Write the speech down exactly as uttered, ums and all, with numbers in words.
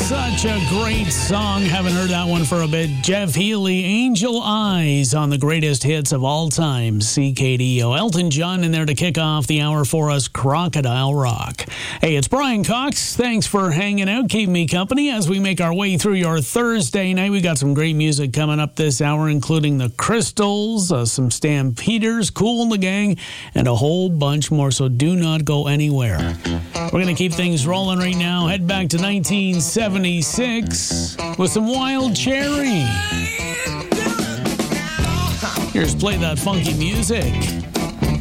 Such a great song. Haven't heard that one for a bit. Jeff Healey, Angel Eyes on the greatest hits of all time. C K D O. Elton John in there to kick off the hour for us. Crocodile Rock. Hey, it's Brian Cox. Thanks for hanging out. Keep me company as we make our way through your Thursday night. We got some great music coming up this hour, including the Crystals, uh, some Stampeders, Kool and the Gang, and a whole bunch more. So do not go anywhere. We're going to keep things rolling right now. Head back to nineteen seventy-six with some Wild Cherry. Here's Play That Funky Music.